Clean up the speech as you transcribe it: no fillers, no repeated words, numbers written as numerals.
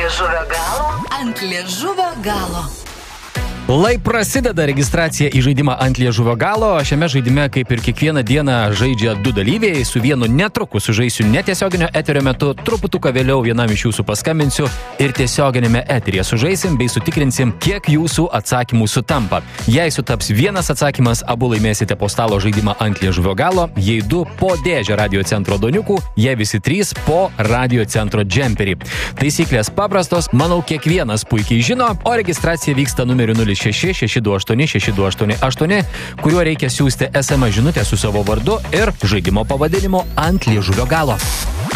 liežuvio galo. Ant liežuvio galo. Lai prasideda registracija į žaidimą ant liežuvio galo. Šiame žaidime, kaip ir kiekvieną dieną, žaidžia du dalyviai. Su vienu netrukus žaisiu netiesioginio eterio metu, truputuką vėliau vienam iš jūsų paskambinsiu ir tiesioginėme eteryje sužaisim bei sutikrinsim, kiek jūsų atsakymų sutampa. Jei sutaps vienas atsakymas, abu laimėsite po stalo žaidimą ant liežuvio galo, jei du po dėžę Radio Centro doniukų, jei visi trys po Radio Centro džemperį. Taisyklės paprastos, manau, kiekvienas puikiai žino, o registracija vyksta numeriu 0662862888, kuriuo reikia siųsti SMS žinutę su savo vardu ir žaidimo pavadinimu ant liežuvio galo.